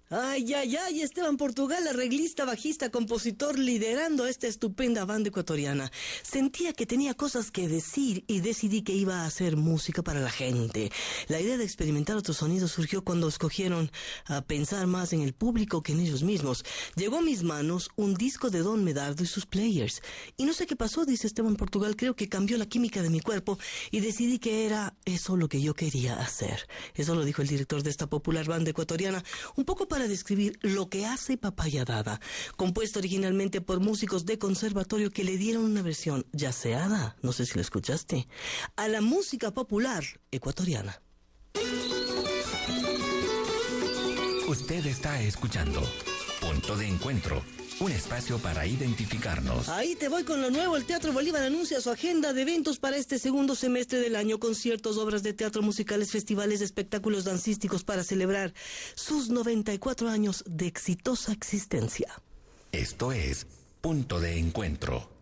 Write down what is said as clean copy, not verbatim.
Ay, ay, ay, Esteban Portugal, arreglista, bajista, compositor, liderando a esta estupenda banda ecuatoriana. Sentía que tenía cosas que decir y decidí que iba a hacer música para la gente. La idea de experimentar otros sonidos surgió cuando escogieron a pensar más en el público que en ellos mismos. Llegó a mis manos un disco de Don Medardo y sus Players. Y no sé qué pasó, dice Esteban Portugal, creo que cambió la química de mi cuerpo y decidí que era eso lo que yo quería hacer. Eso lo dijo el director de esta popular banda ecuatoriana, un poco para describir lo que hace Papaya Dada, compuesto originalmente por músicos de conservatorio que le dieron una versión yaceada, no sé si lo escuchaste, a la música popular ecuatoriana. Usted está escuchando Punto de Encuentro, un espacio para identificarnos. Ahí te voy con lo nuevo. El Teatro Bolívar anuncia su agenda de eventos para este segundo semestre del año. Conciertos, obras de teatro, musicales, festivales, espectáculos dancísticos para celebrar sus 94 años de exitosa existencia. Esto es Punto de Encuentro.